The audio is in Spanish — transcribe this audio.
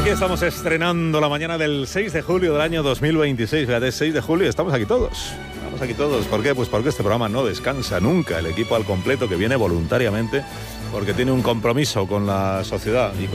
Aquí estamos estrenando la mañana del 6 de julio del año 2026. Fíjate, 6 de julio, estamos aquí todos. Estamos aquí todos. ¿Por qué? Pues porque este programa no descansa nunca. El equipo al completo que viene voluntariamente porque tiene un compromiso con la sociedad y